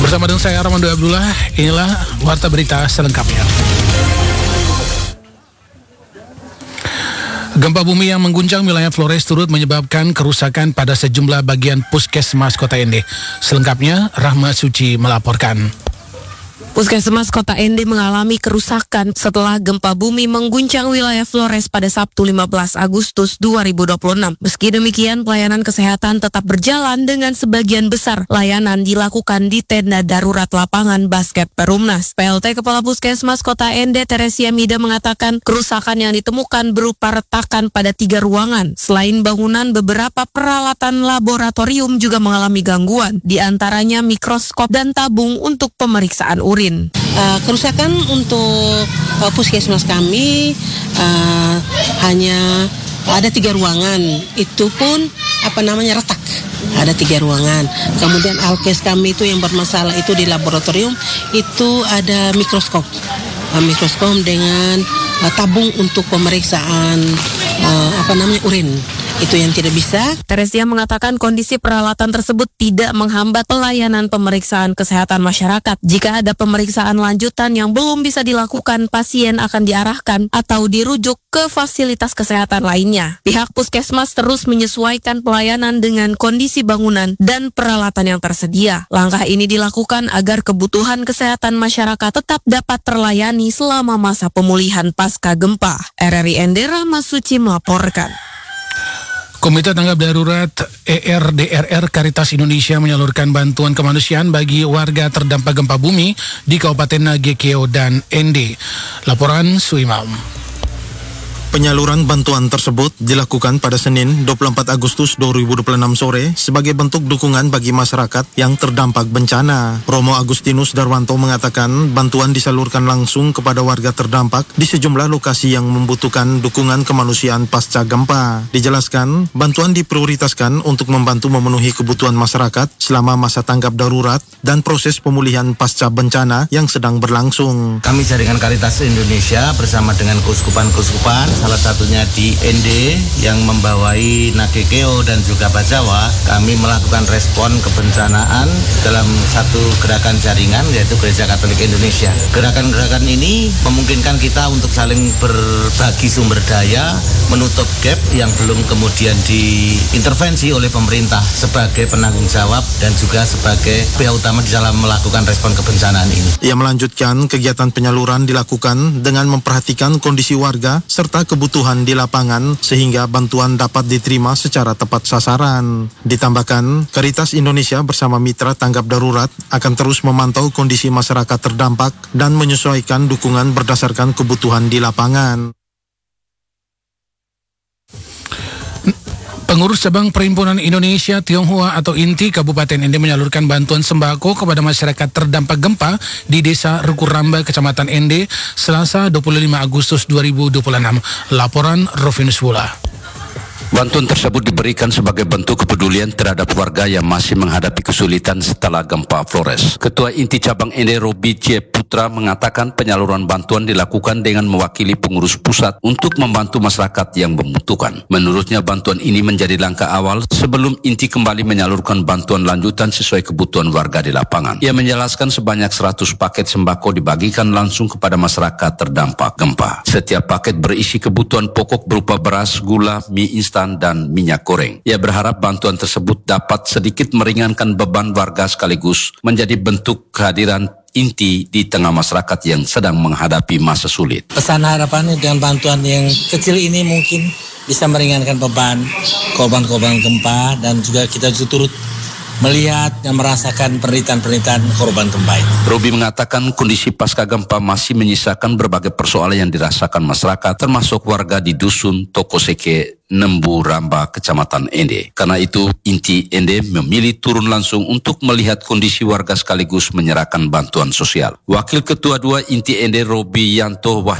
Bersama dengan saya Armando Abdullah, inilah warta berita selengkapnya. Gempa bumi yang mengguncang wilayah Flores turut menyebabkan kerusakan pada sejumlah bagian puskesmas Kota Ende. Selengkapnya, Rahma Suci melaporkan. Puskesmas Kota Ende mengalami kerusakan setelah gempa bumi mengguncang wilayah Flores pada Sabtu 15 Agustus 2026. Meski demikian, pelayanan kesehatan tetap berjalan dengan sebagian besar layanan dilakukan di tenda darurat lapangan basket Perumnas. PLT Kepala Puskesmas Kota Ende, Teresia Mida, mengatakan kerusakan yang ditemukan berupa retakan pada 3 ruangan. Selain bangunan, beberapa peralatan laboratorium juga mengalami gangguan, di antaranya mikroskop dan tabung untuk pemeriksaan urin. Kerusakan untuk puskesmas kami hanya ada 3 ruangan, itu pun retak. Ada 3 ruangan. Kemudian alkes kami itu yang bermasalah itu di laboratorium itu ada mikroskop dengan tabung untuk pemeriksaan urin. Itu yang tidak bisa. Teresia mengatakan kondisi peralatan tersebut tidak menghambat pelayanan pemeriksaan kesehatan masyarakat. Jika ada pemeriksaan lanjutan yang belum bisa dilakukan, pasien akan diarahkan atau dirujuk ke fasilitas kesehatan lainnya. Pihak puskesmas terus menyesuaikan pelayanan dengan kondisi bangunan dan peralatan yang tersedia. Langkah ini dilakukan agar kebutuhan kesehatan masyarakat tetap dapat terlayani selama masa pemulihan pasca gempa. RRI Ende, Rahma Suci melaporkan. Komite Tanggap Darurat ERDRR Karitas Indonesia menyalurkan bantuan kemanusiaan bagi warga terdampak gempa bumi di Kabupaten Nagekeo dan Ende. Laporan Suimam. Penyaluran bantuan tersebut dilakukan pada Senin 24 Agustus 2026 sore sebagai bentuk dukungan bagi masyarakat yang terdampak bencana. Romo Agustinus Darwanto mengatakan bantuan disalurkan langsung kepada warga terdampak di sejumlah lokasi yang membutuhkan dukungan kemanusiaan pasca gempa. Dijelaskan, bantuan diprioritaskan untuk membantu memenuhi kebutuhan masyarakat selama masa tanggap darurat dan proses pemulihan pasca bencana yang sedang berlangsung. Kami jaringan Karitas Indonesia bersama dengan keuskupan-keuskupan, salah satunya di Ende yang membawai Nagekeo dan juga Bajawa, kami melakukan respon kebencanaan dalam satu gerakan jaringan yaitu Gereja Katolik Indonesia. Gerakan-gerakan ini memungkinkan kita untuk saling berbagi sumber daya, menutup gap yang belum kemudian diintervensi oleh pemerintah sebagai penanggung jawab dan juga sebagai pihak utama di dalam melakukan respon kebencanaan ini. Ia melanjutkan kegiatan penyaluran dilakukan dengan memperhatikan kondisi warga serta kebutuhan di lapangan sehingga bantuan dapat diterima secara tepat sasaran. Ditambahkan, Karitas Indonesia bersama mitra tanggap darurat akan terus memantau kondisi masyarakat terdampak dan menyesuaikan dukungan berdasarkan kebutuhan di lapangan. Pengurus cabang Perhimpunan Indonesia Tionghoa atau INTI Kabupaten Ende menyalurkan bantuan sembako kepada masyarakat terdampak gempa di Desa Rukuramba, Kecamatan Ende, Selasa 25 Agustus 2026. Laporan Rovinus Wula. Bantuan tersebut diberikan sebagai bentuk kepedulian terhadap warga yang masih menghadapi kesulitan setelah gempa Flores. Ketua Inti Cabang Ende Robi C. Putra mengatakan penyaluran bantuan dilakukan dengan mewakili pengurus pusat untuk membantu masyarakat yang membutuhkan. Menurutnya bantuan ini menjadi langkah awal sebelum Inti kembali menyalurkan bantuan lanjutan sesuai kebutuhan warga di lapangan. Ia menjelaskan sebanyak 100 paket sembako dibagikan langsung kepada masyarakat terdampak gempa. Setiap paket berisi kebutuhan pokok berupa beras, gula, mie instan, dan minyak goreng. Ia berharap bantuan tersebut dapat sedikit meringankan beban warga sekaligus menjadi bentuk kehadiran Inti di tengah masyarakat yang sedang menghadapi masa sulit. Pesan harapannya dengan bantuan yang kecil ini mungkin bisa meringankan beban korban-korban gempa dan juga kita turut melihat dan merasakan penderitaan korban gempa ini. Robi mengatakan kondisi pasca gempa masih menyisakan berbagai persoalan yang dirasakan masyarakat, termasuk warga di Dusun Tokoseke, Nembu Ramba, Kecamatan Ende. Karena itu, Inti Ende memilih turun langsung untuk melihat kondisi warga sekaligus menyerahkan bantuan sosial. Wakil Ketua 2 Inti Ende Robi Yanto